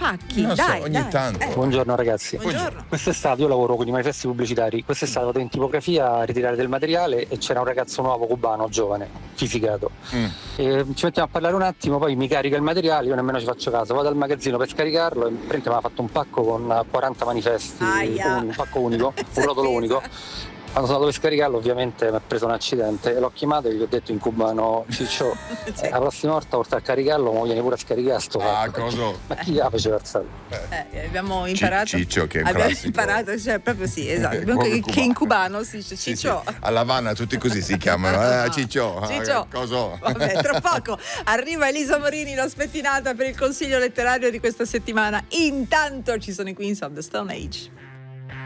pacchi, Non so, dai, ogni dai. tanto. Buongiorno ragazzi. Buongiorno. Quest'estate io lavoro con i manifesti pubblicitari. Quest'estate vado in tipografia a ritirare del materiale e c'era un ragazzo nuovo cubano, giovane, fisicato. E ci mettiamo a parlare un attimo, poi mi carica il materiale, io nemmeno ci faccio caso, vado al magazzino per scaricarlo e mi aveva fatto un pacco con 40 manifesti, un pacco unico, un rotolo unico. Quando sono andato per scaricarlo ovviamente mi ha preso un accidente e l'ho chiamato e gli ho detto in cubano: Ciccio, la prossima volta oltre a caricarlo ma viene pure a scaricare sto fatto. Coso? Ma chi ha faceva alzare? Abbiamo imparato. Ciccio, che è un abbiamo classico. imparato, cioè proprio sì, esatto. Come Che in cubano si dice Sì, Ciccio. sì. A La Habana tutti così si chiamano. Ciccio. Ciccio. Coso? Vabbè, tra poco arriva Elisa Morini, la spettinata per il consiglio letterario di questa settimana. Intanto ci sono i Queens of the Stone Age.